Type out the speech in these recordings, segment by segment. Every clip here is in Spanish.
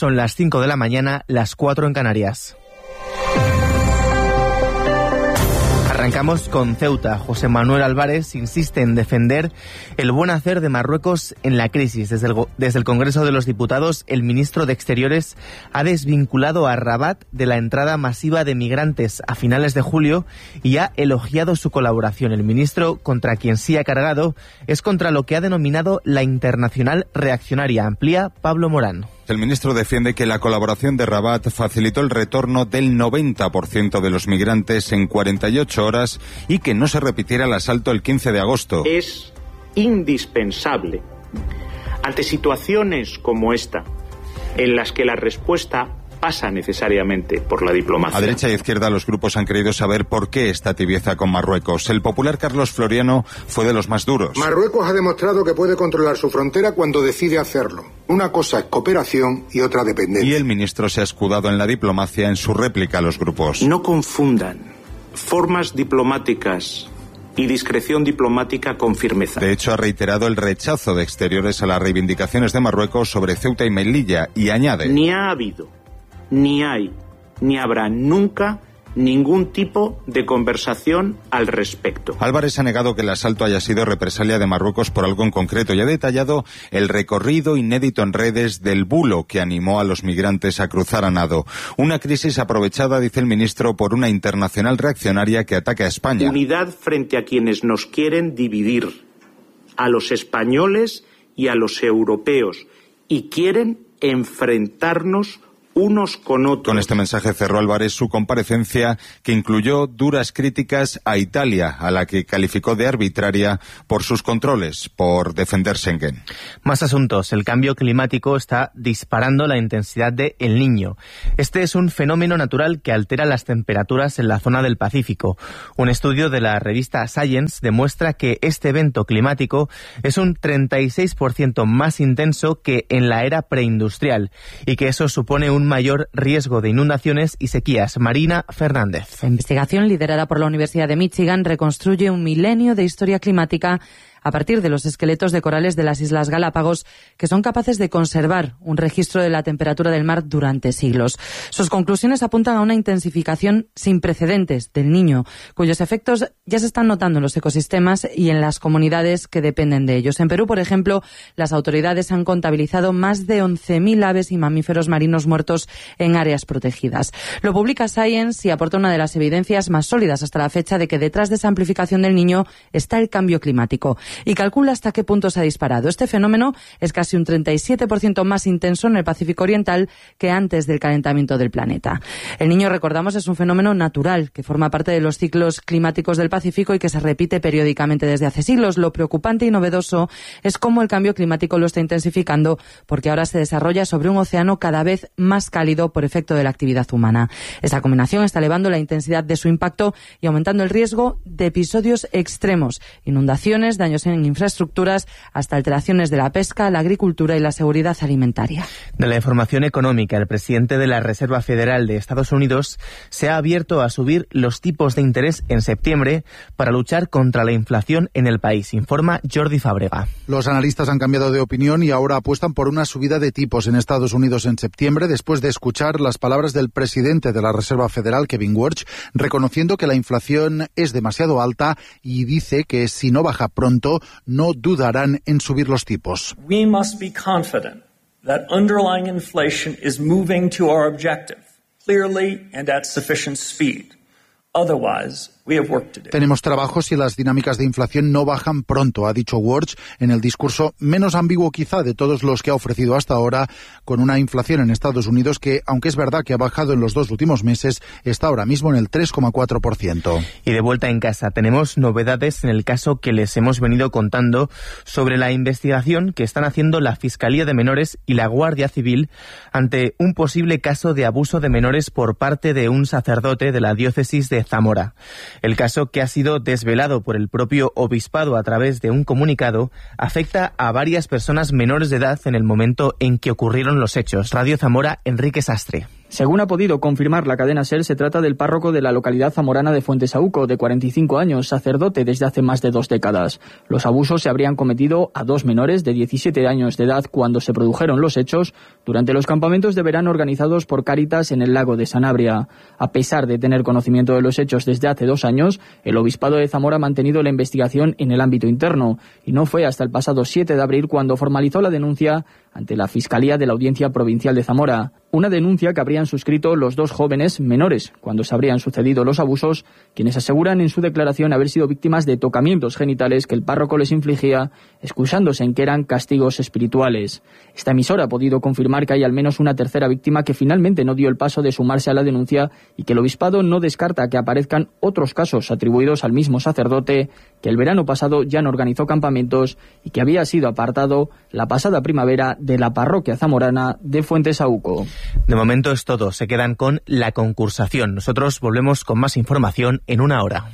son las 5 de la mañana, las 4 en Canarias. Arrancamos con Ceuta. José Manuel Álvarez insiste en defender el buen hacer de Marruecos en la crisis. Desde el Congreso de los Diputados, el ministro de Exteriores ha desvinculado a Rabat de la entrada masiva de migrantes a finales de julio y ha elogiado su colaboración. El ministro, contra quien sí ha cargado, es contra lo que ha denominado la internacional reaccionaria. Amplía Pablo Morán. El ministro defiende que la colaboración de Rabat facilitó el retorno del 90% de los migrantes en 48 horas y que no se repitiera el asalto el 15 de agosto. Es indispensable, ante situaciones como esta, en las que la respuesta pasa necesariamente por la diplomacia. A derecha e izquierda los grupos han querido saber por qué esta tibieza con Marruecos. El popular Carlos Floriano fue de los más duros. Marruecos ha demostrado que puede controlar su frontera cuando decide hacerlo. Una cosa es cooperación y otra dependencia. Y el ministro se ha escudado en la diplomacia en su réplica a los grupos. No confundan formas diplomáticas y discreción diplomática con firmeza. De hecho, ha reiterado el rechazo de Exteriores a las reivindicaciones de Marruecos sobre Ceuta y Melilla y añade: Ni ha habido, ni hay, ni habrá nunca ningún tipo de conversación al respecto. Álvarez ha negado que el asalto haya sido represalia de Marruecos por algo en concreto y ha detallado el recorrido inédito en redes del bulo que animó a los migrantes a cruzar a nado. Una crisis aprovechada, dice el ministro, por una internacional reaccionaria que ataca a España. Unidad frente a quienes nos quieren dividir, a los españoles y a los europeos, y quieren enfrentarnos unos con otros. Con este mensaje cerró Álvarez su comparecencia, que incluyó duras críticas a Italia, a la que calificó de arbitraria por sus controles, por defender Schengen. Más asuntos. El cambio climático está disparando la intensidad de El Niño. Este es un fenómeno natural que altera las temperaturas en la zona del Pacífico. Un estudio de la revista Science demuestra que este evento climático es un 36% más intenso que en la era preindustrial y que eso supone un mayor riesgo de inundaciones y sequías. Marina Fernández. La investigación, liderada por la Universidad de Michigan, reconstruye un milenio de historia climática a partir de los esqueletos de corales de las Islas Galápagos, que son capaces de conservar un registro de la temperatura del mar durante siglos. Sus conclusiones apuntan a una intensificación sin precedentes del Niño, cuyos efectos ya se están notando en los ecosistemas y en las comunidades que dependen de ellos. En Perú, por ejemplo, las autoridades han contabilizado más de 11.000 aves y mamíferos marinos muertos en áreas protegidas. Lo publica Science y aporta una de las evidencias más sólidas hasta la fecha de que detrás de esa amplificación del Niño está el cambio climático. Y calcula hasta qué punto se ha disparado. Este fenómeno es casi un 37% más intenso en el Pacífico Oriental que antes del calentamiento del planeta. El Niño, recordamos, es un fenómeno natural que forma parte de los ciclos climáticos del Pacífico y que se repite periódicamente desde hace siglos. Lo preocupante y novedoso es cómo el cambio climático lo está intensificando, porque ahora se desarrolla sobre un océano cada vez más cálido por efecto de la actividad humana. Esta combinación está elevando la intensidad de su impacto y aumentando el riesgo de episodios extremos, inundaciones, daños en infraestructuras, hasta alteraciones de la pesca, la agricultura y la seguridad alimentaria. De la información económica, el presidente de la Reserva Federal de Estados Unidos se ha abierto a subir los tipos de interés en septiembre para luchar contra la inflación en el país, informa Jordi Fábrega. Los analistas han cambiado de opinión y ahora apuestan por una subida de tipos en Estados Unidos en septiembre, después de escuchar las palabras del presidente de la Reserva Federal, Kevin Warsh, reconociendo que la inflación es demasiado alta y dice que si no baja pronto, no dudarán en subir los tipos. We must be confident that underlying inflation is moving to our objective clearly and at sufficient speed. Otherwise, we have work to do. Tenemos trabajo si las dinámicas de inflación no bajan pronto, ha dicho Warsh en el discurso menos ambiguo quizá de todos los que ha ofrecido hasta ahora, con una inflación en Estados Unidos que, aunque es verdad que ha bajado en los 2 últimos meses, está ahora mismo en el 3,4%. Y de vuelta en casa, tenemos novedades en el caso que les hemos venido contando sobre la investigación que están haciendo la Fiscalía de Menores y la Guardia Civil ante un posible caso de abuso de menores por parte de un sacerdote de la diócesis de Zamora. El caso, que ha sido desvelado por el propio obispado a través de un comunicado, afecta a varias personas menores de edad en el momento en que ocurrieron los hechos. Radio Zamora, Enrique Sastre. Según ha podido confirmar la cadena SER, se trata del párroco de la localidad zamorana de Fuentesauco, de 45 años, sacerdote desde hace más de 2 décadas. Los abusos se habrían cometido a 2 menores de 17 años de edad cuando se produjeron los hechos durante los campamentos de verano organizados por Cáritas en el lago de Sanabria. A pesar de tener conocimiento de los hechos desde hace 2 años, el Obispado de Zamora ha mantenido la investigación en el ámbito interno y no fue hasta el pasado 7 de abril cuando formalizó la denuncia ante la Fiscalía de la Audiencia Provincial de Zamora. Una denuncia que habrían suscrito los 2 jóvenes menores cuando se habrían sucedido los abusos, quienes aseguran en su declaración haber sido víctimas de tocamientos genitales que el párroco les infligía, excusándose en que eran castigos espirituales. Esta emisora ha podido confirmar que hay al menos una tercera víctima que finalmente no dio el paso de sumarse a la denuncia y que el Obispado no descarta que aparezcan otros casos atribuidos al mismo sacerdote que el verano pasado ya no organizó campamentos y que había sido apartado la pasada primavera de la parroquia zamorana de Fuentesauco. De momento es todo, se quedan con la concursación. Nosotros volvemos con más información en 1 hora.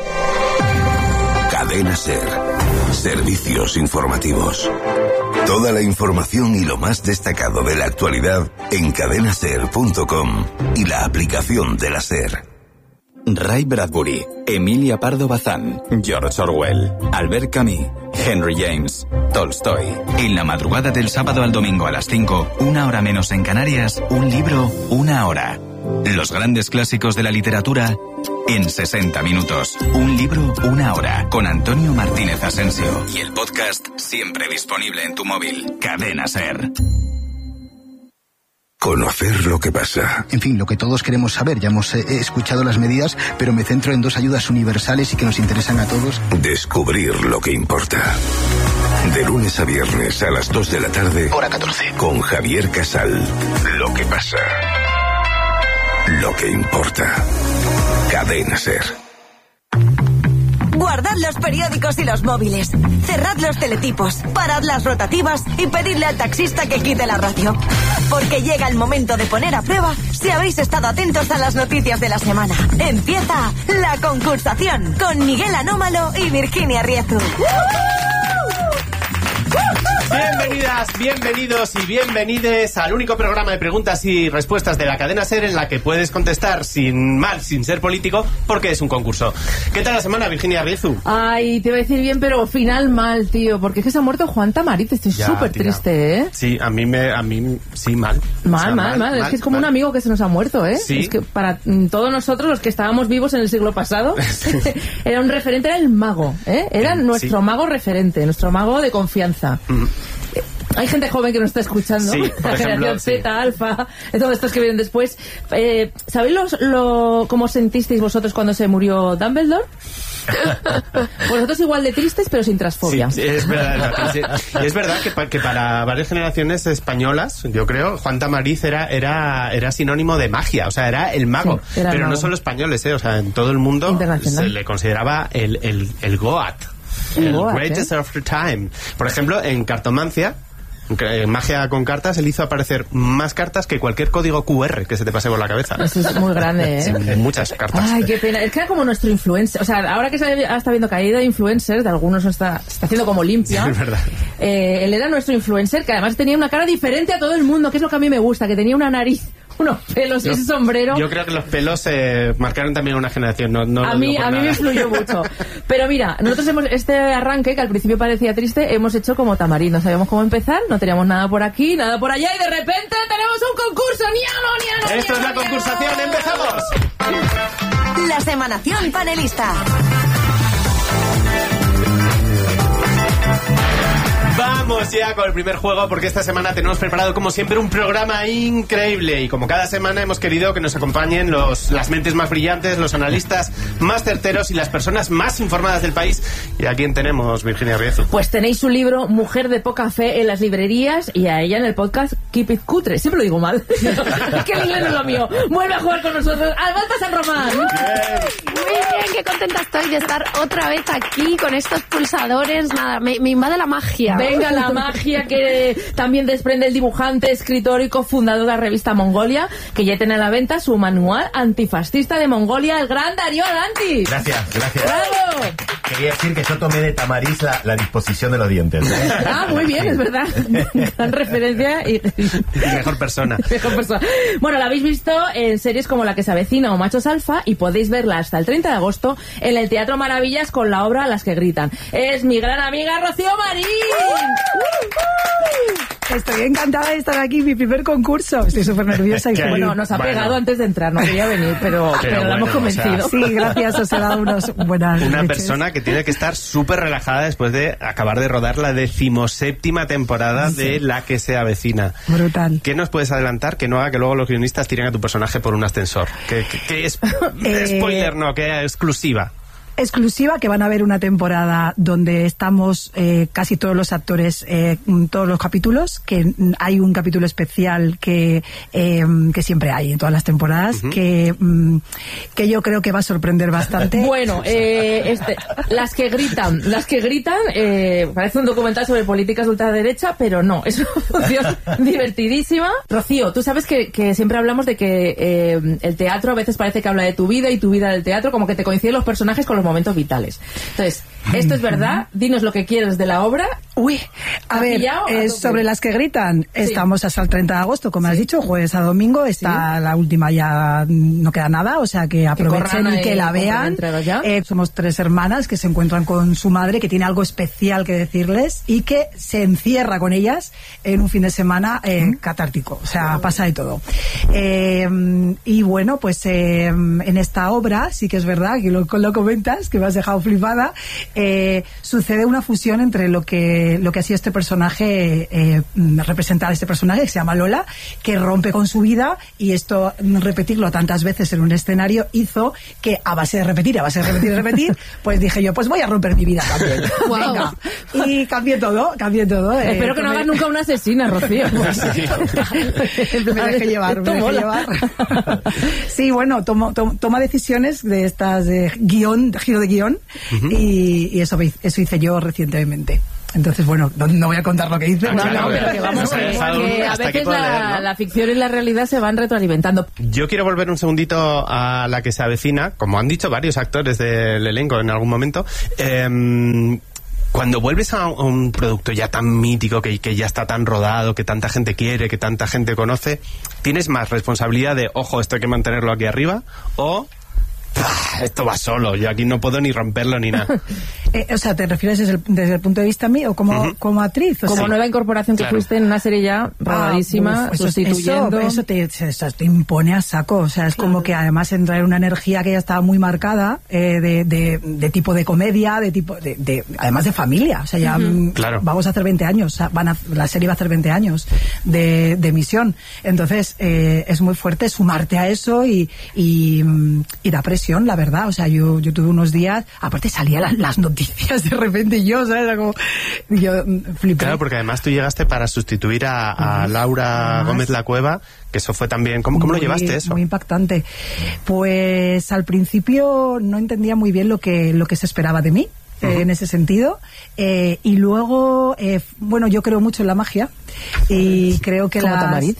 Cadena SER. Servicios informativos. Toda la información y lo más destacado de la actualidad en cadenaser.com y la aplicación de la SER. Ray Bradbury, Emilia Pardo Bazán, George Orwell, Albert Camus, Henry James, Tolstoy. En la madrugada del sábado al domingo a las 5, 1 hora menos en Canarias, un libro, 1 hora. Los grandes clásicos de la literatura en 60 minutos. Un libro, 1 hora. Con Antonio Martínez Asensio. Y el podcast siempre disponible en tu móvil. Cadena SER. Conocer lo que pasa. En fin, lo que todos queremos saber. Ya hemos escuchado las medidas, pero me centro en 2 ayudas universales y que nos interesan a todos. Descubrir lo que importa. De lunes a viernes a las 2 de la tarde. Hora 14. Con Javier Casal. Lo que pasa. Lo que importa. Cadena SER. Guardad los periódicos y los móviles. Cerrad los teletipos. Parad las rotativas y pedidle al taxista que quite la radio. Porque llega el momento de poner a prueba si habéis estado atentos a las noticias de la semana. Empieza la concursación con Miguel Anómalo y Virginia Riezu. Bienvenidas, bienvenidos y bienvenides al único programa de preguntas y respuestas de la cadena SER en la que puedes contestar sin ser político, porque es un concurso. ¿Qué tal la semana, Virginia Riezu? Ay, te iba a decir bien, pero final mal, tío, porque es que se ha muerto Juan Tamariz. Estoy súper triste, ¿eh? Sí, a mí sí, mal. Mal. Es que es como un amigo que se nos ha muerto, ¿eh? Sí. Es que para todos nosotros, los que estábamos vivos en el siglo pasado, era un referente, era el mago, ¿eh? Era nuestro mago referente, nuestro mago de confianza. Hay gente joven que nos está escuchando, sí, la generación Z, Alfa, todos estos que vienen después. ¿Sabéis cómo sentisteis vosotros cuando se murió Dumbledore? Vosotros igual de tristes, pero sin transfobia. Sí, es verdad. Es verdad que para varias generaciones españolas, yo creo, Juan Tamariz era sinónimo de magia, o sea, era el mago. Sí, era pero el mago. no solo españoles, o sea, en todo el mundo se le consideraba el Goat. El greatest of the time. Por ejemplo, en cartomancia, en magia con cartas, él hizo aparecer más cartas que cualquier código QR que se te pase por la cabeza. Eso es muy grande, ¿eh? Sí, muchas cartas. Ay, qué pena. Es que era como nuestro influencer. O sea, ahora que está viendo caída de influencers, de algunos está haciendo como limpia. Sí, es verdad. Él era nuestro influencer, que además tenía una cara diferente a todo el mundo, que es lo que a mí me gusta, que tenía una nariz, unos pelos y ese sombrero. Yo creo que los pelos marcaron también una generación. No a mí me influyó mucho. Pero mira, nosotros este arranque, que al principio parecía triste, hemos hecho como Tamariz. No sabíamos cómo empezar, no teníamos nada por aquí, nada por allá, y de repente tenemos un concurso. ¡Niano! Esto es la concursación, ¡empezamos! La Semanación Panelista. Vamos ya con el primer juego, porque esta semana tenemos preparado como siempre un programa increíble, y como cada semana hemos querido que nos acompañen las mentes más brillantes, los analistas más certeros y las personas más informadas del país. ¿Y a quién tenemos, Virginia Riezu? Pues tenéis su libro Mujer de poca fe en las librerías, y a ella en el podcast Keep It Cutre. Siempre lo digo mal. Es que el inglés no es lo mío. Vuelve a jugar con nosotros Albalta San Román. Muy bien, qué contenta estoy de estar otra vez aquí con estos pulsadores. Nada, me invade la magia. Venga, la magia que también desprende el dibujante, escritor y cofundador de la revista Mongolia, que ya tiene a la venta su manual antifascista de Mongolia, el gran Darío Aranti. Gracias. ¡Bravo! Quería decir que yo tomé de Tamariz la disposición de los dientes. Muy bien, es verdad. Gran referencia y mejor persona. Mejor persona. Bueno, la habéis visto en series como La que se avecina o Machos Alfa y podéis verla hasta el 30 de agosto en el Teatro Maravillas con la obra Las que gritan. Es mi gran amiga Rocío Marín. Estoy encantada de estar aquí, mi primer concurso. Estoy súper nerviosa. Bueno, nos ha pegado antes de entrar, no quería venir, pero la hemos convencido. Sí, gracias, os he dado unas buenas Una leches. persona que tiene que estar súper relajada después de acabar de rodar la 17ª temporada de La que se avecina. Brutal. ¿Qué nos puedes adelantar que no haga que luego los guionistas tiren a tu personaje por un ascensor? ¿Qué es? Spoiler, no, que exclusiva. Exclusiva, que van a ver una temporada donde estamos casi todos los actores, todos los capítulos, que hay un capítulo especial que siempre hay en todas las temporadas, que yo creo que va a sorprender bastante. Bueno, las que gritan, parece un documental sobre políticas de ultraderecha, pero no, es una función divertidísima. Rocío, tú sabes que siempre hablamos de que el teatro a veces parece que habla de tu vida y tu vida del teatro, como que te coinciden los personajes con los momentos vitales. Entonces, ¿esto es verdad? Dinos lo que quieres de la obra. Uy, a ver, sobre Las que gritan, estamos hasta el 30 de agosto, como has dicho, jueves a domingo, está la última, ya no queda nada, o sea que aprovechen y que la vean. Somos 3 hermanas que se encuentran con su madre, que tiene algo especial que decirles y que se encierra con ellas en un fin de semana catártico, o sea, pasa de todo. Y bueno, pues en esta obra, sí que es verdad que lo comentas, que me has dejado flipada, sucede una fusión entre lo que ha sido este personaje, representar a este personaje que se llama Lola, que rompe con su vida, y esto, repetirlo tantas veces en un escenario, hizo que a base de repetir, pues dije yo, pues voy a romper mi vida también. Wow. Venga. Y cambié todo. Espero que no hagas nunca una asesina, Rocío. Me dejé llevar. Sí, bueno, toma decisiones de estas de giro de guión, y eso hice yo recientemente. Entonces, bueno, no voy a contar lo que hice. Pero que vamos, que a veces la ficción y la realidad se van retroalimentando. Yo quiero volver un segundito a La que se avecina, como han dicho varios actores del elenco en algún momento. Cuando vuelves a un producto ya tan mítico, que ya está tan rodado, que tanta gente quiere, que tanta gente conoce, ¿tienes más responsabilidad de, ojo, esto hay que mantenerlo aquí arriba? ¿O esto va solo, yo aquí no puedo ni romperlo ni nada? O sea, ¿te refieres desde el punto de vista mío o como actriz? Como nueva incorporación que fuiste en una serie ya rodadísima, sustituyendo. Eso te impone a saco. O sea, es como que además entra en una energía que ya estaba muy marcada, de tipo de comedia, además de familia. O sea, ya vamos a hacer 20 años. O sea, la serie va a hacer 20 años de emisión. Entonces, es muy fuerte sumarte a eso y da presión, la verdad. O sea, yo tuve unos días, aparte salían las noticias de repente, yo, ¿sabes? Como, yo flipé. Claro, porque además tú llegaste para sustituir a Laura Gómez La Cueva, que eso fue también... ¿Cómo lo llevaste eso? Muy impactante. Pues al principio no entendía muy bien lo que se esperaba de mí. En ese sentido, y luego bueno, yo creo mucho en la magia y creo que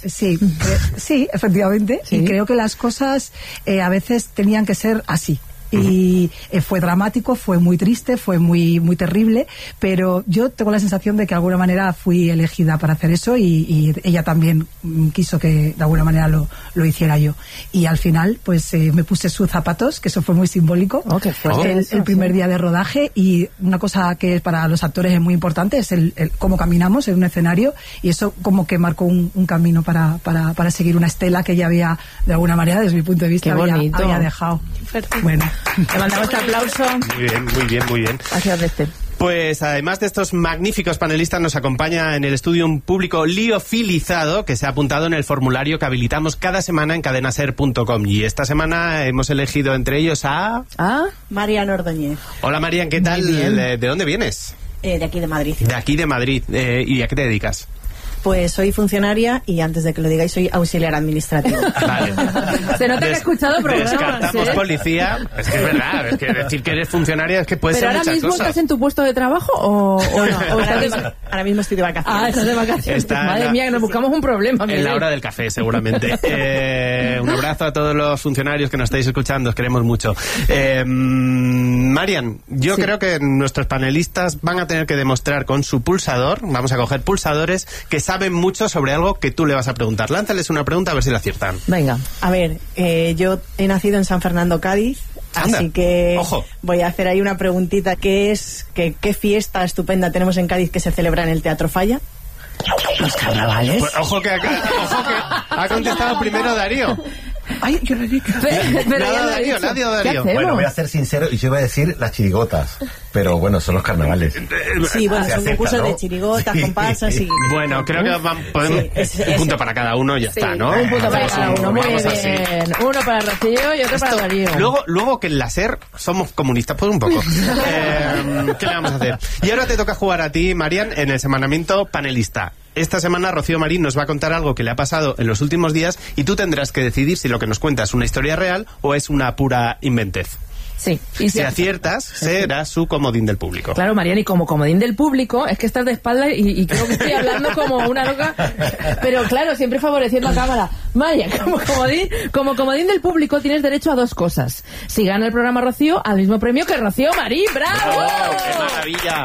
sí, efectivamente, y creo que las cosas a veces tenían que ser así. Y fue dramático, fue muy triste, fue muy muy terrible, pero yo tengo la sensación de que de alguna manera fui elegida para hacer eso, y ella también quiso que de alguna manera lo hiciera yo, y al final pues me puse sus zapatos, que eso fue muy simbólico. El primer día de rodaje, y una cosa que para los actores es muy importante es el cómo caminamos en un escenario, y eso como que marcó un camino para seguir una estela que ella había, de alguna manera, desde mi punto de vista, había dejado. Bueno, te mandamos este aplauso. Muy bien. Gracias, Deste. Pues además de estos magníficos panelistas, nos acompaña en el estudio un público liofilizado que se ha apuntado en el formulario que habilitamos cada semana en cadenaser.com, y esta semana hemos elegido entre ellos a Marian Ordóñez. Hola Marian, ¿qué tal? ¿De dónde vienes? De aquí de Madrid. De aquí de Madrid. ¿Y a qué te dedicas? Pues soy funcionaria y antes de que lo digáis soy auxiliar administrativo. Vale. Se nota que he escuchado programas. Descartamos policía. Es que es verdad, es que decir que eres funcionaria es que puede ser muchas cosas. ¿Pero ahora mismo estás en tu puesto de trabajo o no? Ahora mismo estoy de vacaciones. Estás de vacaciones. Madre mía, que nos buscamos un problema. En la hora del café, seguramente. Un abrazo a todos los funcionarios que nos estáis escuchando, os queremos mucho. Marian, yo creo que nuestros panelistas van a tener que demostrar con su pulsador, vamos a coger pulsadores que saben mucho sobre algo que tú le vas a preguntar. Lánzales una pregunta a ver si la aciertan. Venga. A ver, yo he nacido en San Fernando, Cádiz. Anda, así que ojo. Voy a hacer ahí una preguntita. ¿Qué fiesta estupenda tenemos en Cádiz que se celebra en el Teatro Falla? Los carnavales. Pues, ojo que ha contestado primero Darío. Ay, yo le dije. Darío. Bueno, voy a ser sincero y yo voy a decir las chirigotas. Pero bueno, son los carnavales. Sí, bueno, son concursos de chirigotas, comparsas y... Bueno, creo que podemos... un punto para cada uno y ya está, ¿no? Un punto para cada uno, muy bien. Así. Uno para Rocío y otro para Darío. Luego que en la SER somos comunistas, pues un poco. ¿Qué le vamos a hacer? Y ahora te toca jugar a ti, Marian, en el semanamiento panelista. Esta semana Rocío Marín nos va a contar algo que le ha pasado en los últimos días y tú tendrás que decidir si lo que nos cuenta es una historia real o es una pura inventez. Sí. Y si aciertas, será su comodín del público. Claro, Marian, y como comodín del público, es que estás de espalda y creo que estoy hablando como una loca, pero claro, siempre favoreciendo a cámara. Marian, como comodín del público tienes derecho a dos cosas. Si gana el programa Rocío, al mismo premio que Rocío Marín. ¡Bravo! ¡Qué maravilla!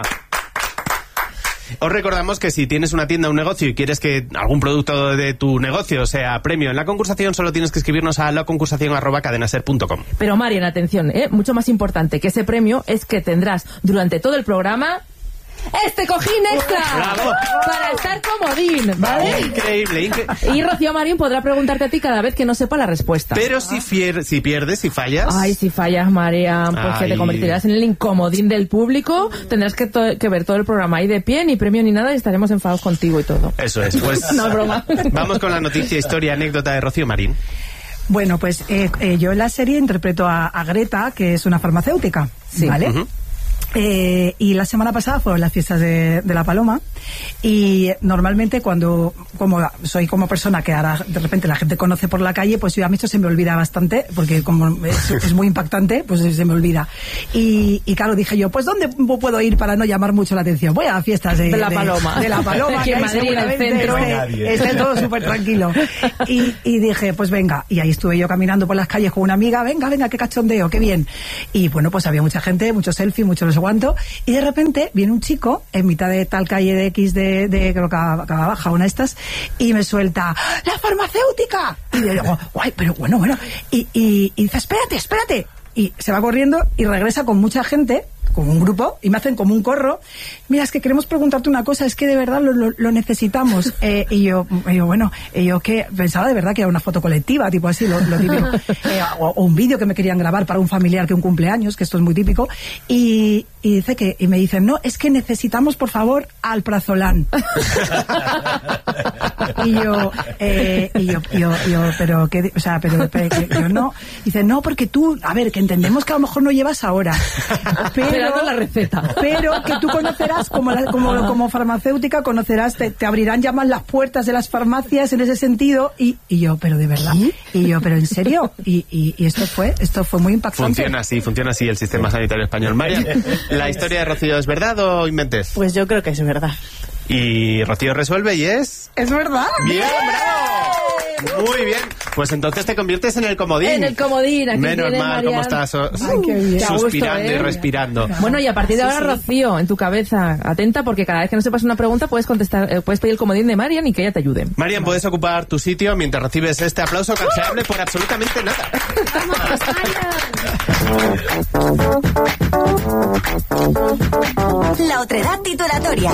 Os recordamos que si tienes una tienda o un negocio y quieres que algún producto de tu negocio sea premio en la concursación, solo tienes que escribirnos a laconcursacion@cadenaser.com. Pero Marian, atención, mucho más importante que ese premio es que tendrás durante todo el programa este cojín extra. ¡Bravo! Para estar comodín, ¿vale? Increíble. Y Rocío Marín podrá preguntarte a ti cada vez que no sepa la respuesta. Pero si pierdes, si fallas... Ay, si fallas, Marian, pues que te convertirás en el incomodín del público. Tendrás que ver todo el programa ahí de pie, ni premio ni nada, y estaremos enfadados contigo y todo. Eso es, pues... No es broma. Vamos con la noticia, historia, anécdota de Rocío Marín. Bueno, pues yo en la serie interpreto a Greta, que es una farmacéutica, sí. ¿vale? Uh-huh. Y la semana pasada fueron las fiestas de la Paloma y normalmente como soy como persona que ahora de repente la gente conoce por la calle, pues yo a mí esto se me olvida bastante porque como es muy impactante, pues se me olvida y claro, dije yo, pues ¿dónde puedo ir para no llamar mucho la atención? Voy a las fiestas de la Paloma aquí en Madrid, en el centro esté todo súper tranquilo y dije, pues venga, y ahí estuve yo caminando por las calles con una amiga, venga, qué cachondeo, qué bien, y bueno, pues había mucha gente, muchos selfies, muchos no sé cuánto, y de repente viene un chico en mitad de tal calle de X de creo que Baja, una de estas, y me suelta ¡la farmacéutica! Y yo digo, guay, pero bueno, y dice, espérate, y se va corriendo y regresa con mucha gente, con un grupo, y me hacen como un corro. Mira, es que queremos preguntarte una cosa, es que de verdad lo necesitamos. Y yo que pensaba de verdad que era una foto colectiva, tipo así, lo típico. O un vídeo que me querían grabar para un familiar que un cumpleaños, que esto es muy típico. Y dice y me dicen, no, es que necesitamos, por favor, alprazolam. y yo, pero que, o sea, pero yo no. Dice, no, porque tú, a ver, que entendemos que a lo mejor no llevas ahora. Pero la receta. Pero que tú conocerás, como farmacéutica, conocerás, te abrirán ya más las puertas de las farmacias en ese sentido. Y yo, pero de verdad. ¿Sí? Y yo, pero en serio. Y esto fue muy impactante. Funciona así el sistema sanitario español. María, ¿la historia de Rocío es verdad o inventes? Pues yo creo que es verdad. Y Rocío resuelve y es... ¡Es verdad! ¡Bien, bravo! Muy bien. Pues entonces te conviertes en el comodín. En el comodín. Aquí menos mal, como estás suspirando y respirando. Bueno, y a partir de ahora, Rocío, en tu cabeza, atenta, porque cada vez que no sepas una pregunta puedes contestar, puedes pedir el comodín de Marian y que ella te ayude. Marian, puedes ocupar tu sitio mientras recibes este aplauso canjeable por absolutamente nada. La otredad titulatoria.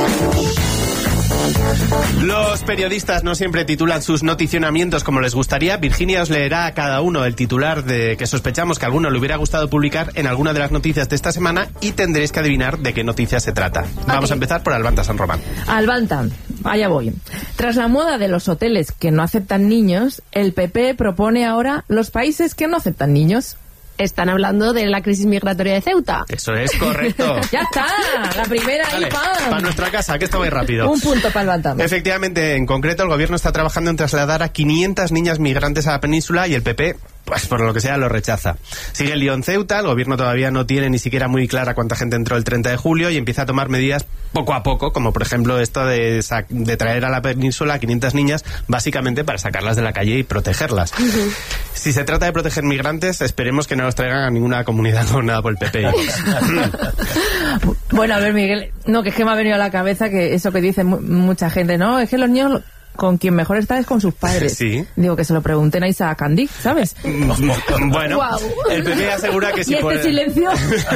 Los periodistas no siempre titulan sus noticionamientos como les gustaría. Virginia os leerá a cada uno el titular de que sospechamos que a alguno le hubiera gustado publicar en alguna de las noticias de esta semana y tendréis que adivinar de qué noticia se trata. Vamos a empezar por Albanta San Román. Albanta, allá voy. Tras la moda de los hoteles que no aceptan niños, el PP propone ahora los países que no aceptan niños. Están hablando de la crisis migratoria de Ceuta. Eso es correcto. ¡Ya está! La primera ahí, ¡pam! Para nuestra casa, que esto va rápido. Un punto para el Bantam. Efectivamente, en concreto, el gobierno está trabajando en trasladar a 500 niñas migrantes a la península y el PP, pues por lo que sea, lo rechaza. Sigue el lío en Ceuta, el gobierno todavía no tiene ni siquiera muy clara cuánta gente entró el 30 de julio y empieza a tomar medidas poco a poco, como por ejemplo esto de traer a la península a 500 niñas, básicamente para sacarlas de la calle y protegerlas. Si se trata de proteger migrantes, esperemos que no los traigan a ninguna comunidad gobernada por el PP. Bueno, a ver, Miguel, no, que es que me ha venido a la cabeza que eso que dice mucha gente, no, es que los niños con quien mejor está es con sus padres. Sí. Digo, que se lo pregunten a Isa Candí, ¿sabes? Bueno, Guau. el PP asegura que ¿Y si este por... silencio?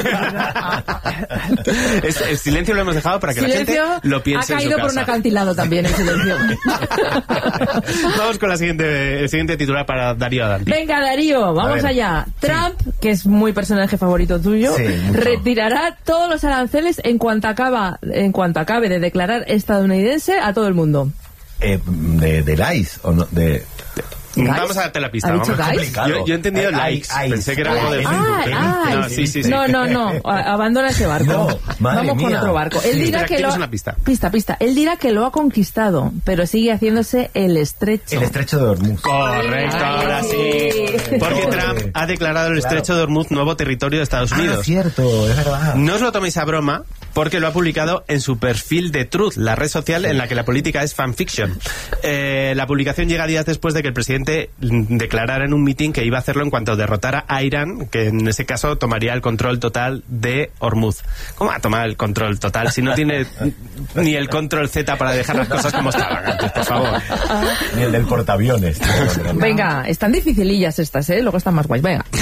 El silencio lo hemos dejado para que la gente lo piense ha en su caído por casa. un acantilado también el silencio. Vamos con el siguiente titular para Darío Danti. Venga, Darío, vamos allá. Trump, que es muy personaje favorito tuyo, retirará todos los aranceles en cuanto acabe de declarar estadounidense a todo el mundo. De ICE o no, de... Vamos a darte la pista. Vamos. Yo he entendido likes. Pensé que era algo de Facebook. No. Abandona ese barco. Vamos con otro barco. Él dirá que una pista. Pista. Él dirá que lo ha conquistado, pero sigue haciéndose el estrecho. El estrecho de Hormuz. Correcto, ahora sí. Porque Trump ha declarado el estrecho de Hormuz nuevo territorio de Estados Unidos. Es cierto, es verdad. No os lo toméis a broma, porque lo ha publicado en su perfil de Truth, la red social en la que la política es fanfiction. La publicación llega días después de que el presidente declarara en un mitin que iba a hacerlo en cuanto derrotara a Irán, que en ese caso tomaría el control total de Hormuz. ¿Cómo va a tomar el control total si no tiene ni el control Z para dejar las cosas como estaban antes, por favor? Ni el del portaaviones. Venga, están dificilillas estas, luego están más guays. Venga.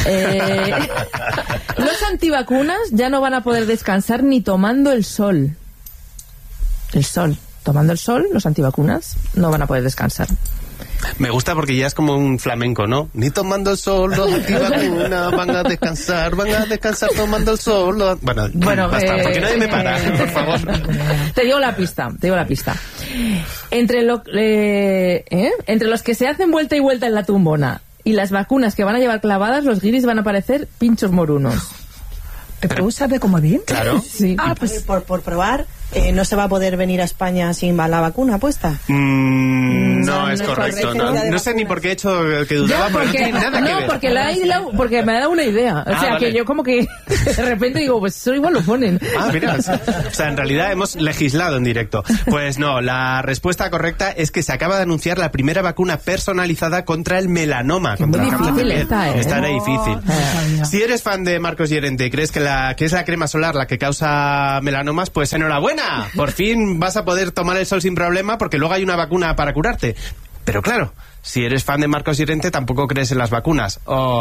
Los antivacunas ya no van a poder descansar ni tomando el sol. Tomando el sol, los antivacunas no van a poder descansar. Me gusta porque ya es como un flamenco, ¿no? Ni tomando el sol, los antivacunas van a descansar tomando el sol. Bueno, basta, porque nadie me para, por favor. Te digo la pista. Entre los que se hacen vuelta y vuelta en la tumbona y las vacunas que van a llevar clavadas, los guiris van a parecer pinchos morunos. ¿Te puedo usar de comodín? Claro. Sí. Pues por probar, no se va a poder venir a España sin la vacuna puesta. No es correcto. No sé ni por qué he hecho que dudaba, porque no tiene nada que ver. Porque me ha dado una idea. O sea, que yo como que de repente digo, pues eso igual lo ponen. Mira. O sea, en realidad hemos legislado en directo. Pues no, la respuesta correcta es que se acaba de anunciar la primera vacuna personalizada contra el melanoma. Contra el cáncer de piel. Esta era difícil. Si eres fan de Marcos Llorente y crees que es la crema solar la que causa melanomas, pues enhorabuena. Por fin vas a poder tomar el sol sin problema porque luego hay una vacuna para curarte. Pero claro, si eres fan de Marcos Llorente tampoco crees en las vacunas.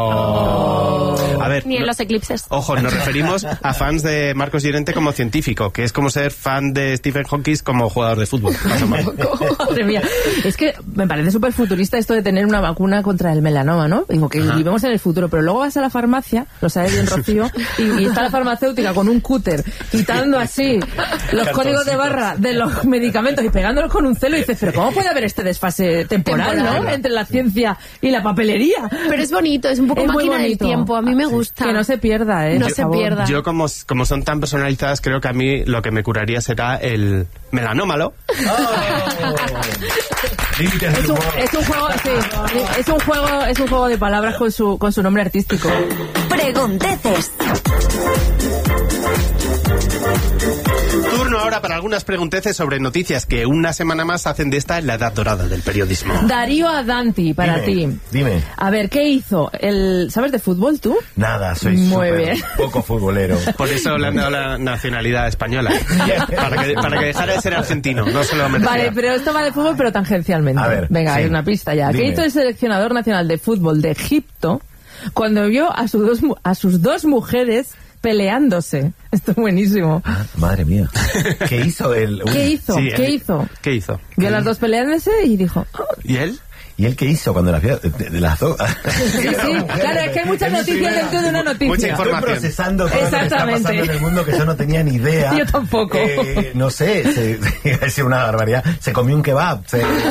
A ver, ni en los eclipses. Ojo, nos referimos a fans de Marcos Llorente como científico, que es como ser fan de Stephen Hawking como jugador de fútbol. Madre mía, es que me parece súper futurista esto de tener una vacuna contra el melanoma, ¿no? Digo que vivimos en el futuro, pero luego vas a la farmacia, lo sabe bien Rocío, y está la farmacéutica con un cúter quitando así los códigos de barra de los medicamentos y pegándolos con un celo y dices, pero ¿cómo puede haber este desfase temporal, ¿no? Entre la ciencia y la papelería. Pero es bonito, es un poco máquina del tiempo. A mí me gusta. Que no se pierda, No se pierda. Yo, como son tan personalizadas, creo que a mí lo que me curaría será el melanómalo. Es un juego de palabras con su nombre artístico. Pregunteces. Turno ahora para algunas pregunteces sobre noticias que una semana más hacen de esta en la edad dorada del periodismo. Darío Adanti, para ti. Dime. A ver, ¿qué hizo? ¿Sabes de fútbol tú? Nada, soy poco futbolero. Por eso le han dado la nacionalidad española. para que dejara de ser argentino, no se lo merecía. Vale, pero esto va de fútbol, pero tangencialmente. A ver, venga, hay una pista ya. Dime. ¿Qué hizo el seleccionador nacional de fútbol de Egipto cuando vio a sus dos mujeres peleándose? Esto es buenísimo. Madre mía. ¿Qué hizo él? ¿Qué hizo? ¿Qué hizo? Vio a las dos peleándose y dijo... ¿Y él? ¿Y él qué hizo cuando las vio? De las dos. Sí, claro, es que hay muchas noticias dentro de una noticia. Mucha información. Estoy procesando todo lo que está pasando en el mundo que yo no tenía ni idea. Yo tampoco. No sé, es una barbaridad. Se comió un kebab.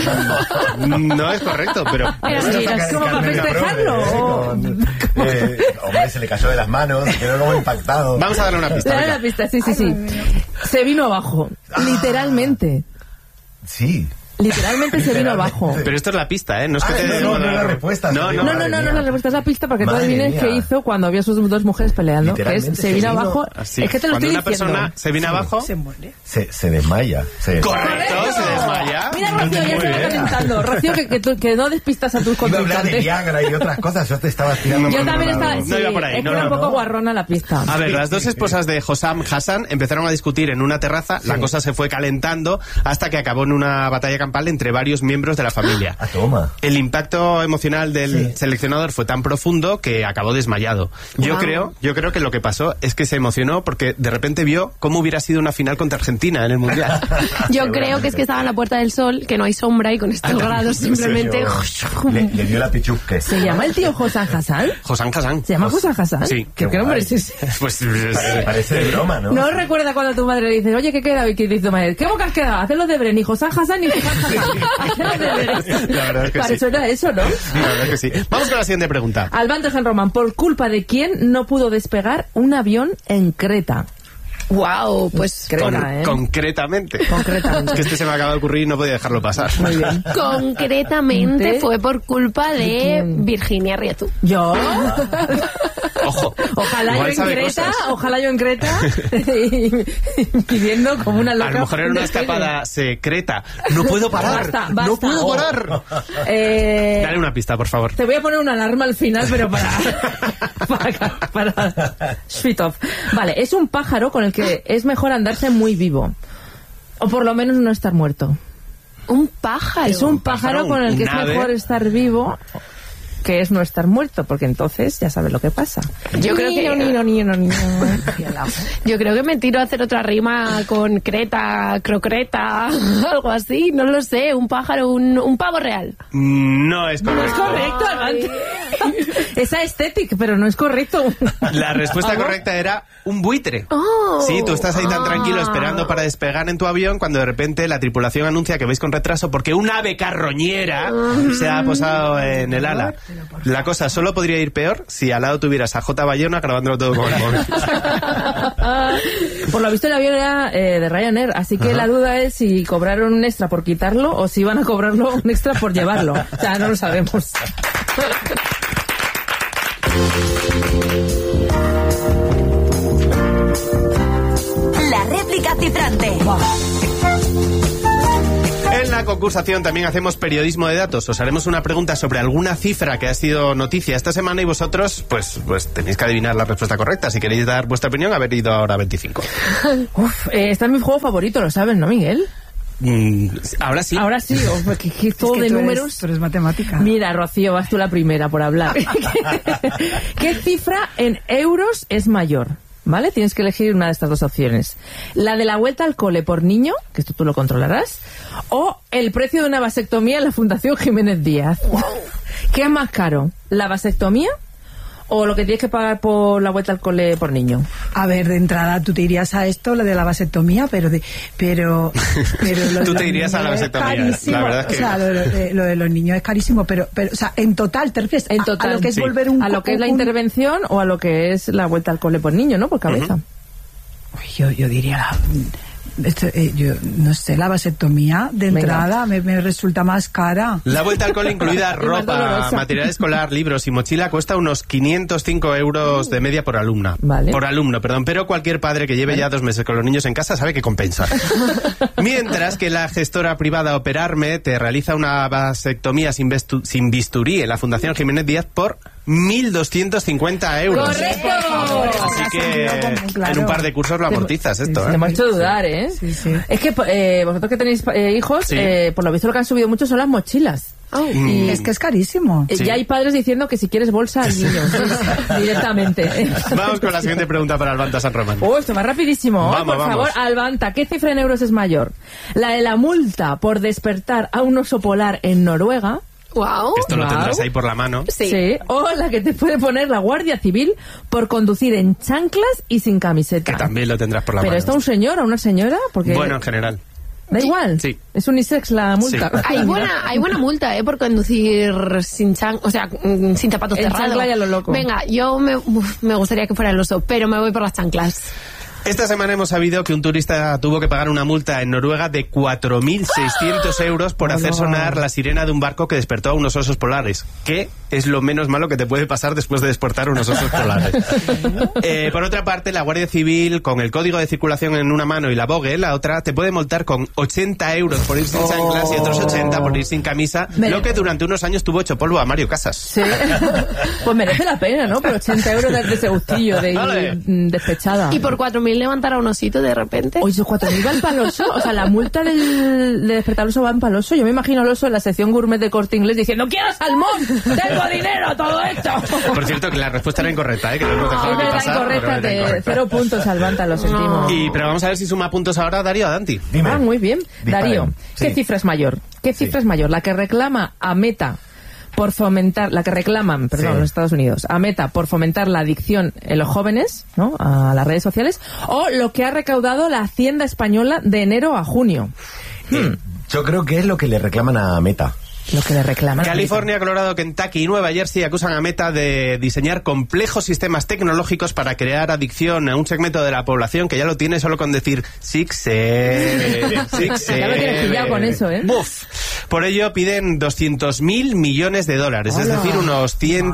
No es correcto, pero... ¿Es como para festejarlo? Hombre, se le cayó de las manos, quedó como impactado. Vamos a darle una pista. Dale una pista, sí. Se vino abajo, literalmente. Sí. Literalmente se vino abajo. Pero esto es la pista, ¿eh? No es que te... No es la respuesta. No es la respuesta, es la pista para que tú adivines qué hizo cuando vio a sus dos mujeres peleando. Que es, se vino abajo. Así. Es que te lo estoy diciendo. Cuando una persona se viene abajo... Se muere. Se desmaya. Correcto, se desmaya. Mira, Rocío, ya se va calentando. Rocío, que no despistas a tus contrincantes. Iba a hablar de Viagra y otras cosas, yo te estaba tirando. Yo también estaba... No iba por ahí. Es que era un poco guarrona la pista. A ver, las dos esposas de Hossam Hassan empezaron a discutir en una terraza, la cosa se fue calentando hasta que acabó en una batalla campal entre varios miembros de la familia. Toma. El impacto emocional del seleccionador fue tan profundo que acabó desmayado. Yo creo que lo que pasó es que se emocionó porque de repente vio cómo hubiera sido una final contra Argentina en el Mundial. Yo creo que es que estaba en la Puerta del Sol, que no hay sombra y con estos grados simplemente... Le dio la pichusque. ¿Se llama el tío Hossam Hassan? Hossam Hassan. ¿Se llama Hossam Hassan? Sí. ¿Qué nombre es ese? Pues parece de broma, ¿no? ¿No recuerda cuando tu madre le dice, oye, ¿qué queda hoy? ¿Qué dice tu madre? ¿Qué boca has quedado? Haz los deberes, ni Hossam Hassan ni Hossam Hassan. La verdad es que Para eso era eso, ¿no? La verdad es que sí. Vamos con la siguiente pregunta. Albán San Román, ¿por culpa de quién no pudo despegar un avión en Creta? Wow, pues Concretamente. Es que se me acaba de ocurrir y no podía dejarlo pasar. Muy bien. Concretamente fue por culpa de Virginia Rietu. ¿Yo? Ojo. Ojalá yo en Creta pidiendo como una loca. A lo mejor era una escapada secreta. No puedo parar. Basta. No puedo parar. Dale una pista, por favor. Te voy a poner una alarma al final, pero para Sweet off. Vale, es un pájaro con el que es mejor andarse muy vivo. O por lo menos no estar muerto. ¿Un pájaro? Es un pájaro con el que es mejor estar vivo, que es no estar muerto, porque entonces ya sabes lo que pasa. Yo creo que yo creo que me tiro a hacer otra rima con creta, crocreta, algo así, no lo sé, un pájaro, un pavo real. No es correcto. No es correcto, esa estética, pero no es correcto. La respuesta correcta era un buitre. Sí, tú estás ahí tan tranquilo esperando para despegar en tu avión cuando de repente la tripulación anuncia que vais con retraso porque un ave carroñera se ha posado en el ala. La cosa solo podría ir peor si al lado tuvieras a J. Bayona grabándolo todo con el móvil. Por lo visto el avión era de Ryanair, así que la duda es si cobraron un extra por quitarlo o si van a cobrarlo un extra por llevarlo. O sea, no lo sabemos. La réplica cifrante. En la concursación también hacemos periodismo de datos. Os haremos una pregunta sobre alguna cifra que ha sido noticia esta semana y vosotros pues tenéis que adivinar la respuesta correcta. Si queréis dar vuestra opinión, haber ido ahora 25. Este es mi juego favorito, lo sabes, ¿no, Miguel? Ahora sí. Ahora sí, que todo de números. Tú eres matemática. Mira, Rocío, vas tú la primera por hablar. ¿Qué cifra en euros es mayor? ¿Vale? Tienes que elegir una de estas dos opciones. La de la vuelta al cole por niño, que esto tú lo controlarás, o el precio de una vasectomía en la Fundación Jiménez Díaz. Wow. ¿Qué es más caro? ¿La vasectomía o lo que tienes que pagar por la vuelta al cole por niño? A ver, de entrada tú te irías a esto, lo de la vasectomía, pero lo tú te irías a la vasectomía. La verdad es que... O sea, lo de los niños es carísimo, pero o sea, en total te refieres en total, a lo que es sí. volver un... A lo que es la intervención o a lo que es la vuelta al cole por niño, ¿no? Por cabeza. Uy, yo diría yo no sé, la vasectomía de entrada me resulta más cara. La vuelta al cole incluida ropa, material escolar, libros y mochila cuesta unos 505 euros de media por alumna. Vale. Por alumno, perdón, pero cualquier padre que lleve ya 2 meses con los niños en casa sabe que compensa. Mientras que la gestora privada Operarme te realiza una vasectomía sin bisturí en la Fundación Jiménez Díaz por 1.250 euros. ¡Correcto! Así que en un par de cursos lo amortizas esto, Me ha hecho dudar, ¿eh? Sí. Es que vosotros que tenéis hijos, por lo visto lo que han subido mucho son las mochilas. Y es que es carísimo. Ya hay padres diciendo que si quieres bolsa al niño directamente. Vamos con la siguiente pregunta para Albanta San Román. Esto va rapidísimo. Vamos. Por favor, Albanta, ¿qué cifra en euros es mayor? ¿La de la multa por despertar a un oso polar en Noruega Wow. Esto lo tendrás ahí por la mano. Sí. O la que te puede poner la Guardia Civil por conducir en chanclas y sin camiseta. Que también lo tendrás por la ¿Pero mano. esto a un señor o una señora? Porque... Bueno, en general. ¿Da igual? Sí. Es unisex la multa. Sí. Hay buena multa, por conducir sin sin zapatos en cerrados. chancla y a lo loco. Venga, yo me gustaría que fuera el oso, pero me voy por las chanclas. Esta semana hemos sabido que un turista tuvo que pagar una multa en Noruega de 4.600 euros por hacer sonar la sirena de un barco que despertó a unos osos polares. Que es lo menos malo que te puede pasar después de despertar unos osos polares. Por otra parte, la Guardia Civil, con el código de circulación en una mano y la bogue en la otra, te puede multar con 80 euros por ir sin chanclas y otros 80 por ir sin camisa, lo que durante unos años tuvo hecho polvo a Mario Casas. Sí. Pues merece la pena, ¿no? Por 80 euros de ese gustillo de ir despechada. Y por 4.000 levantar a un osito de repente. Oye, esos 4.000 van para el oso. O sea, la multa de despertar al oso van para el oso. Yo me imagino al oso en la sección gourmet de Corte Inglés diciendo ¡quiero salmón! ¡Tengo dinero! ¡Todo esto! Por cierto, que la respuesta era incorrecta, que lo hemos dejado aquí pasar. Incorrecta, de 0 puntos al Banta, lo sentimos. Pero vamos a ver si suma puntos ahora Darío a Danti. Ah, muy bien. Darío, ¿qué Sí. cifra es mayor? ¿Qué cifra es mayor? ¿La que reclama a Meta por fomentar, la que reclaman, perdón, los Estados Unidos, a Meta por fomentar la adicción en los jóvenes, ¿no?, a las redes sociales, o lo que ha recaudado la Hacienda española de enero a junio? Yo creo que es lo que le reclaman a Meta. Lo que le reclaman. California, Colorado, Kentucky y Nueva Jersey acusan a Meta de diseñar complejos sistemas tecnológicos para crear adicción a un segmento de la población que ya lo tiene solo con decir Sixer. Ya lo tienes pillado con eso, ¿eh? Buf. Por ello piden 200.000 millones de dólares, es decir, unos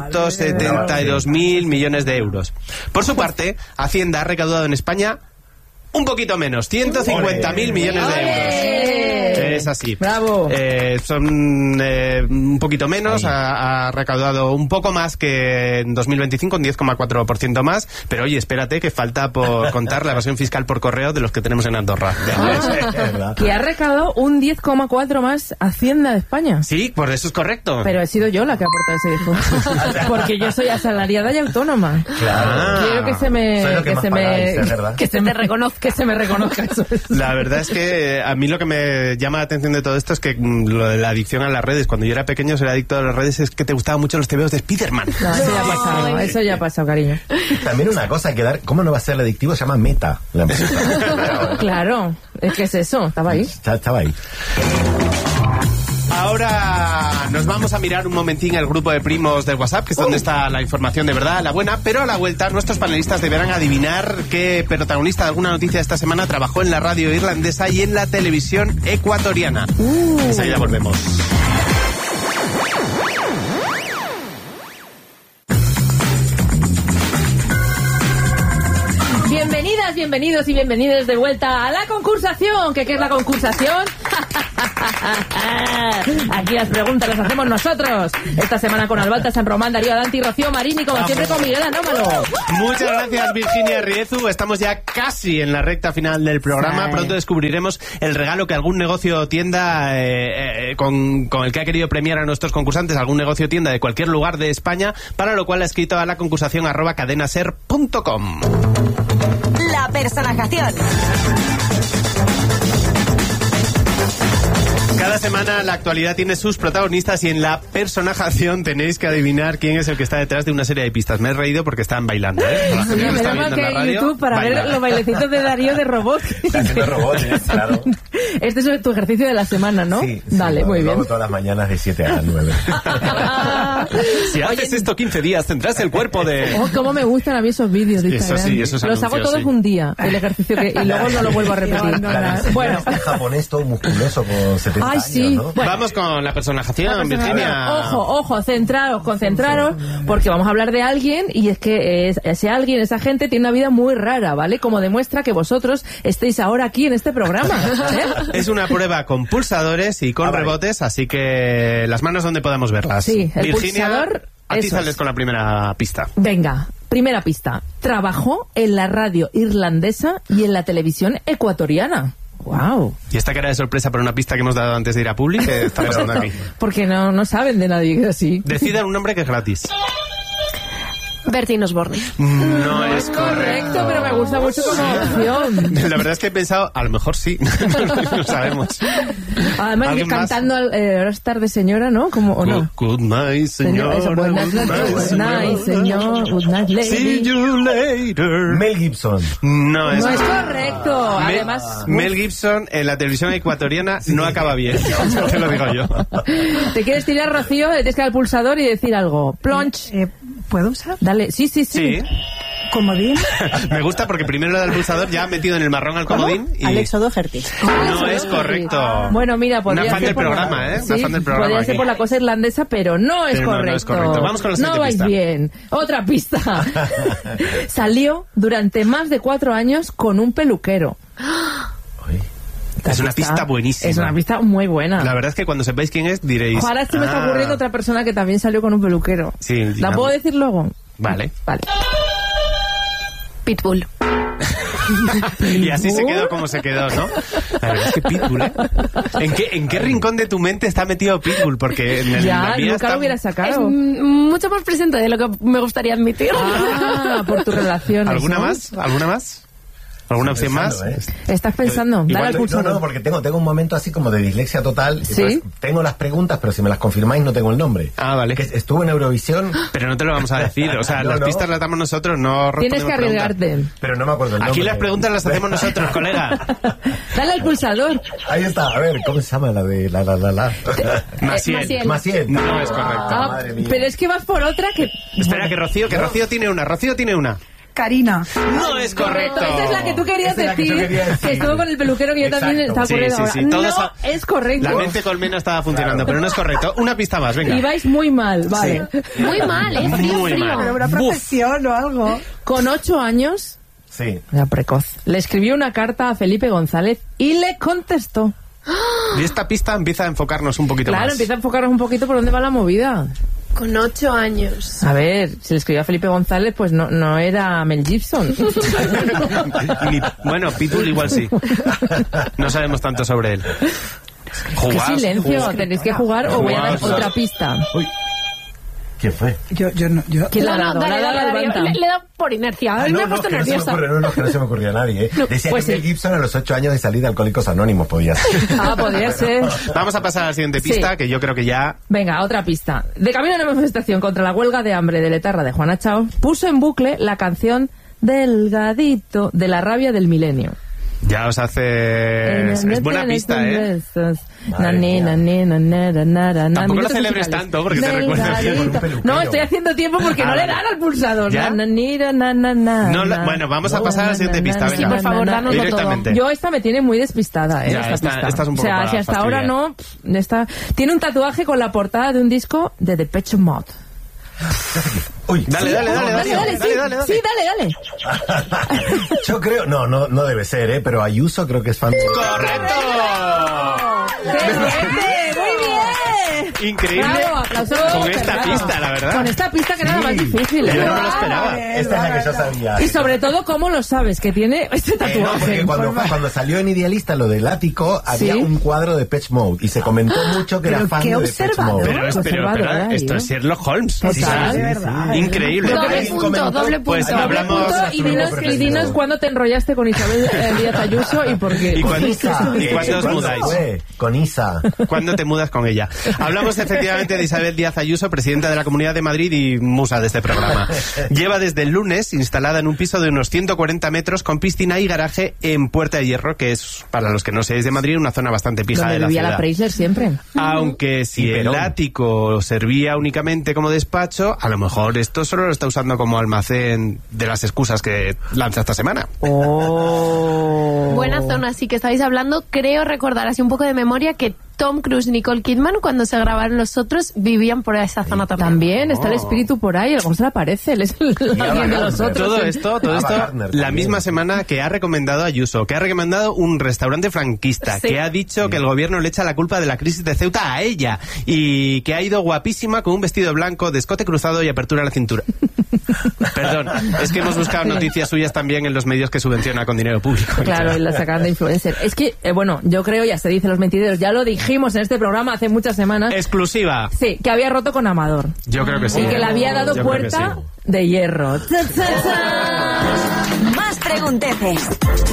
172.000 millones de euros. Por su parte, Hacienda ha recaudado en España un poquito menos, 150.000 millones de euros. Es así. Bravo. Son un poquito menos, ha recaudado un poco más que en 2025, un 10,4% más, pero oye, espérate que falta por contar la evasión fiscal por correo de los que tenemos en Andorra. Que ha recaudado un 10,4 más Hacienda de España. Sí, por eso es correcto. Pero he sido yo la que ha aportado ese discurso. Porque yo soy asalariada y autónoma. Claro. Quiero que se me reconozca eso. La verdad es que a mí lo que me llama la atención de todo esto es que lo de la adicción a las redes, cuando yo era pequeño ser adicto a las redes, es que te gustaban mucho los tebeos de Spiderman. No, eso ya ha pasado, cariño. También una cosa que dar, ¿cómo no va a ser adictivo? Se llama Meta, la empresa. Claro, es que es eso, estaba ahí. Estaba ahí. Ahora nos vamos a mirar un momentín el grupo de primos del WhatsApp, que es donde está la información de verdad, la buena, pero a la vuelta nuestros panelistas deberán adivinar qué protagonista de alguna noticia de esta semana trabajó en la radio irlandesa y en la televisión ecuatoriana. Enseguida volvemos. Bienvenidas, bienvenidos y bienvenidas de vuelta a la concursación. ¿Qué es la concursación? Aquí las preguntas las hacemos nosotros. Esta semana con Albalta, San Román, Darío Adanti, Rocío Marín y como siempre con Miguel Anómalo. Muchas gracias, Virginia Riezu. Estamos ya casi en la recta final del programa. Pronto descubriremos el regalo que algún negocio o tienda con el que ha querido premiar a nuestros concursantes, algún negocio o tienda de cualquier lugar de España, para lo cual ha escrito a la concursación @cadenaser.com. La personajación. Cada semana la actualidad tiene sus protagonistas y en la personajación tenéis que adivinar quién es el que está detrás de una serie de pistas. Me he reído porque estaban bailando, ¿eh? La gente que lo está viendo en la radio, YouTube para ver los bailecitos de Darío de robot. Está haciendo robots, claro. Este es tu ejercicio de la semana, ¿no? Sí, Dale, muy lo bien. hago todas las mañanas de 7 a 9. Si haces esto 15 días, tendrás el cuerpo de... Oh, cómo me gustan a mí esos vídeos de Eso Instagram. sí, esos los hago anuncios, todos sí. un día, el ejercicio y luego no lo vuelvo a repetir. Bueno. Este japonés todo musculoso con 70 Ay, años, sí. ¿no? Bueno. Vamos con la personajación, Virginia. Ojo, concentraros, porque vamos a hablar de alguien y es que ese alguien, esa gente tiene una vida muy rara, ¿vale? Como demuestra que vosotros estéis ahora aquí en este programa, ¿eh? Es una prueba con pulsadores y con rebotes, así que las manos donde podamos verlas. Sí, el Virginia, pulsador, atízales eso. con la primera pista. Venga, primera pista. Trabajó en la radio irlandesa y en la televisión ecuatoriana. Wow. Y esta cara de sorpresa por una pista que hemos dado antes de ir a Public, ¿qué está pasando aquí? Porque no saben de nadie que es así. Decidan un nombre que es gratis. Bertín Osborne. No es correcto. Pero me gusta mucho como opción. La verdad es que he pensado, a lo mejor sí. No sabemos. Además, cantando Ahora es tarde, señora, ¿no? Como, ¿o no? Good night, señora. Good night, señor. Good night, lady. See you later. Mel Gibson. No es correcto. Además, Mel Gibson en la televisión ecuatoriana no acaba bien. Te lo digo yo. ¿Te quieres tirar, Rocío? Le tienes que dar al pulsador y decir algo. Plonch. ¿Puedo usar? Dale. Sí. ¿Comodín? Me gusta porque primero le da el pulsador, ya ha metido en el marrón al comodín. Y... Alex O'Doherty. No es correcto. Bueno, mira, podría Una fan ser del programa, ¿eh? Una fan del programa. Podría ser por la cosa irlandesa, pero no es correcto. No es correcto. Vamos con la siguiente No vais pista. bien. Otra pista. Salió durante más de 4 años con un peluquero. Es una pista buenísima. Es una pista muy buena. La verdad es que cuando sepáis quién es, diréis... Ahora se me está ocurriendo otra persona que también salió con un peluquero. Sí, ¿La digamos. puedo decir luego? Vale. Pitbull. Y así se quedó como se quedó, ¿no? La verdad es que Pitbull, ¿eh? ¿En qué rincón de tu mente está metido Pitbull? Porque en la mía nunca lo hubiera sacado. Es mucho más presente de lo que me gustaría admitir. Por tu relación. ¿Alguna más? ¿Alguna opción más? ¿Estás pensando? Dale Igual, al pulsador. no, porque tengo un momento así como de dislexia total. ¿Sí? Entonces, tengo las preguntas, pero si me las confirmáis no tengo el nombre. Ah, vale. Que estuvo en Eurovisión. Pero no te lo vamos a decir. O sea, No, las no. pistas las damos nosotros, no Tienes que respondemos arriesgarte. preguntas. Pero no me acuerdo el nombre. Aquí las preguntas las hacemos nosotros, colega. Dale al pulsador. Ahí está. A ver, ¿cómo se llama la de la? Maciel. No es correcto. Madre mía. Pero es que vas por otra que... Espera, que Rocío tiene una. Rocío tiene una. Karina. No es correcto. Esa es la que tú querías Esa es la que decir. yo quería decir. Que estuvo con el peluquero que yo también estaba Sí, ocurriendo sí, ahora. sí. Todos No es correcto. La mente colmena estaba funcionando, pero no es correcto. Una pista más, venga. Y vais muy mal, vale. Muy mal, frío. Pero una profesión o algo. Con 8 años, Sí. era precoz, le escribió una carta a Felipe González y le contestó. Y esta pista empieza a enfocarnos un poquito Claro, más. empieza a enfocarnos un poquito por dónde va la movida. Con 8 años. A ver, si le escribió a Felipe González, pues no era Mel Gibson. Bueno, Pitbull igual sí. No sabemos tanto sobre él. ¡Qué silencio! Tenéis que jugar o voy a dar Jugaos. otra pista. Uy. ¿Quién fue? Yo. ¿Quién la ha dado? Dale, La ha dado Darío. Levanta. Le da por inercia. Me he puesto que no se me nerviosa. ocurre, que no se me ocurría a nadie, ¿eh? No, Decía pues que Mel sí. Gibson a los 8 años de salir de Alcohólicos Anónimos podía ser. Ah, podría ser. Vamos a pasar a la siguiente pista, Sí. que yo creo que ya... Venga, otra pista. De camino a una manifestación contra la huelga de hambre de Letarra de Juana Chao, puso en bucle la canción Delgadito de la rabia del milenio. Ya os hace... Es buena pista, ¿eh? Tampoco lo celebres tanto, porque te recuerdas que con un peluquero. No, estoy haciendo tiempo porque no le dan al pulsador. ¿Ya? Bueno, vamos a pasar a la siguiente pista, venga. Sí, por favor, danos todo. Directamente. Yo esta me tiene muy despistada, Ya, esta pista. esta es un poco o sea, para si hasta fastidiar. ahora no... Tiene un tatuaje con la portada de un disco de Depeche Mode. Uy, Dale, dale. Sí, dale. Yo creo, no debe ser, pero Ayuso creo que es fan de... ¡Correcto! ¡Muy bien! Increíble. Bravo, aplausos. Con esta Bravo. pista, la verdad. Con esta pista que era la más difícil. Yo ¿eh? no me lo esperaba. Esta es la que yo sabía. Y sobre todo, ¿cómo lo sabes? Que tiene este No, tatuaje. porque cuando salió en Idealista lo del ático, había ¿Sí? un cuadro de Depeche Mode y se comentó mucho que era Pero fan qué de Depeche Mode. Pero esto es Sherlock Holmes. Total. Sí, increíble. Doble punto. Pues hablamos... Y dinos cuándo te enrollaste con Isabel Díaz Ayuso y por qué. ¿Y cuándo os mudáis? Con Isa. ¿Cuándo te mudas con ella? Hablamos efectivamente de Isabel Díaz Ayuso, presidenta de la Comunidad de Madrid y musa de este programa. Lleva desde el lunes instalada en un piso de unos 140 metros con piscina y garaje en Puerta de Hierro, que es, para los que no seáis de Madrid, una zona bastante pija Donde de la vivía ciudad. la Preisler siempre. Aunque si el ático servía únicamente como despacho, a lo mejor esto solo lo está usando como almacén de las excusas que lanza esta semana. Buena zona, sí que estáis hablando. Creo recordar así un poco de memoria que Tom Cruise y Nicole Kidman, cuando se grabaron Los Otros, vivían por esa zona también. También está el espíritu por ahí, algo se le aparece, él es alguien de los otros. Todo esto, la misma semana que ha recomendado Ayuso, que ha recomendado un restaurante franquista, Sí. que ha dicho que el gobierno le echa la culpa de la crisis de Ceuta a ella, y que ha ido guapísima con un vestido blanco, de escote cruzado y apertura a la cintura. Perdón, es que hemos buscado noticias suyas también en los medios que subvenciona con dinero público. Claro, y la sacan de influencer. Es que, bueno, yo creo, ya se dice los mentideros, ya lo dijimos dijimos en este programa hace muchas semanas. Exclusiva. Sí, que había roto con Amador. Yo creo que sí. Y que le había dado puerta de hierro. Más pregunteces.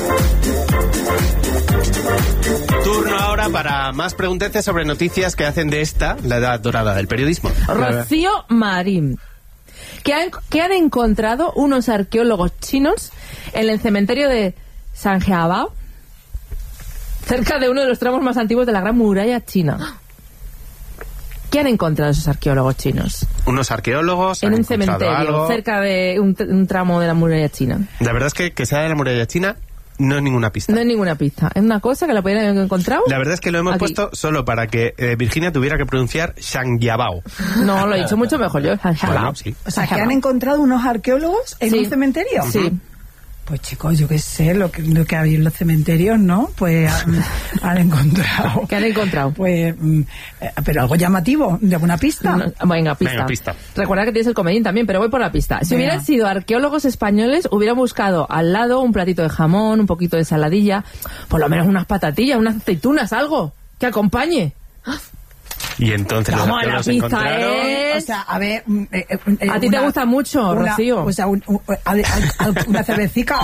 Turno ahora para más pregunteces sobre noticias que hacen de esta la edad dorada del periodismo. Rocío Marín. Que han encontrado unos arqueólogos chinos en el cementerio de Sanjiabao, cerca de uno de los tramos más antiguos de la Gran Muralla China. ¿Qué han encontrado esos arqueólogos chinos? Unos arqueólogos en han un cementerio algo. cerca de un tramo de la Muralla China. La verdad es que sea de la Muralla China no es ninguna pista. No es ninguna pista. Es una cosa que la podrían haber encontrado. La verdad es que lo hemos aquí puesto solo para que Virginia tuviera que pronunciar Sanjiabao. No, lo he dicho mucho mejor yo. Bueno, sí. O sea, que han encontrado unos arqueólogos en un cementerio. Sí. Pues chicos, yo qué sé, lo que había en los cementerios, ¿no? Pues han encontrado. ¿Qué han encontrado? Pues, pero algo llamativo, de alguna pista. No, venga, pista. Recuerda que tienes el comodín también, pero voy por la pista. Si hubieran sido arqueólogos españoles, hubieran buscado al lado un platito de jamón, un poquito de saladilla, por lo menos unas patatillas, unas aceitunas, algo que acompañe. Y entonces los arqueólogos encontraron... O sea, a ver... a ti te gusta mucho, Rocío. O sea, una cervecica.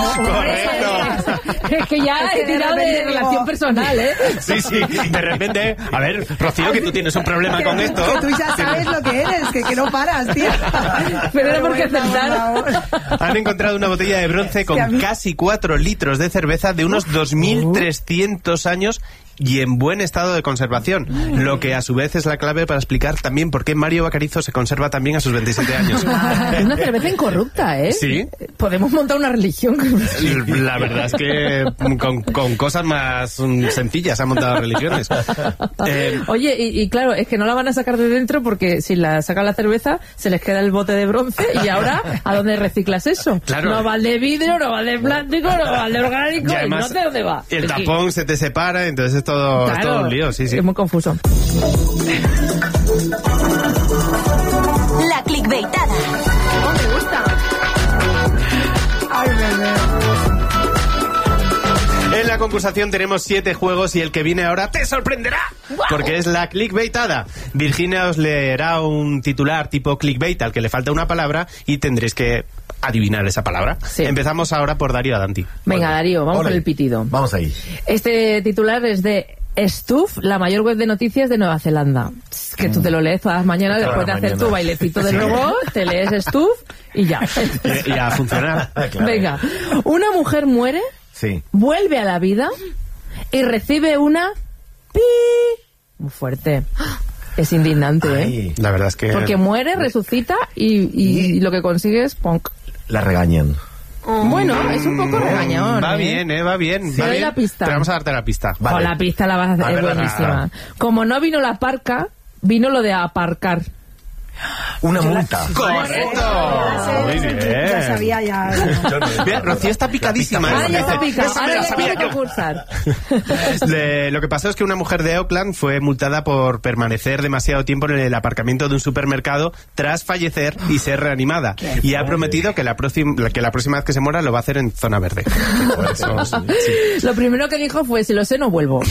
Es que ya he tirado de relación personal, ¿eh? Sí, de repente... A ver, Rocío, que tú tienes un problema con esto. Que tú ya sabes lo que eres, que no paras, tío. Pero era porque aceptaron. Han encontrado una botella de bronce con casi 4 litros de cerveza de unos 2.300 años y en buen estado de conservación, lo que a su vez es la clave para explicar también por qué Mario Bacarizo se conserva también a sus 27 años. Es una cerveza incorrupta, ¿eh? Sí. Podemos montar una religión. La verdad es que con cosas más sencillas han montado religiones. Oye, y claro, es que no la van a sacar de dentro porque si la sacan la cerveza se les queda el bote de bronce y ahora ¿a dónde reciclas eso? Claro. No va el de vidrio, no va el de plástico, no va el de orgánico, y además, no sé dónde va. El tapón se te separa, entonces es todo un lío, sí. Es muy confuso. La clickbaitada. Oh, me gusta. Ay, bebé. En la concursación tenemos 7 juegos y el que viene ahora te sorprenderá, porque es la clickbaitada. Virginia os leerá un titular tipo clickbait al que le falta una palabra y tendréis que adivinar esa palabra. Sí. Empezamos ahora por Darío Adanti. Venga, Darío, vamos con el pitido. Vamos ahí. Este titular es de Stuff, la mayor web de noticias de Nueva Zelanda. Que tú te lo lees todas las mañanas después de hacer tu bailecito del robot, te lees Stuff y ya. Y a funcionar. Claro. Venga, una mujer muere, vuelve a la vida y recibe una pi. Muy fuerte. Es indignante, ¿eh? La verdad es que... Porque muere, resucita y lo que consigue es punk. La regañan. Bueno, es un poco regañón. Va bien, va bien. Sí, doy la pista. Te vamos a darte la pista. Vale. O la pista la vas a hacer, es buenísima. Como no vino la parca, vino lo de aparcar. Una multa. ¡Correcto! Muy bien. Ya sabía, ya. Bien, Rocío está picadísima. Ahora ya está picada. Eso Ahora me lo ya sabía quiere yo. concursar. Lo que pasó es que una mujer de Auckland fue multada por permanecer demasiado tiempo en el aparcamiento de un supermercado tras fallecer y ser reanimada. Y ha prometido que la próxima vez que se muera lo va a hacer en zona verde. Por eso, sí. Lo primero que dijo fue, si lo sé, no vuelvo.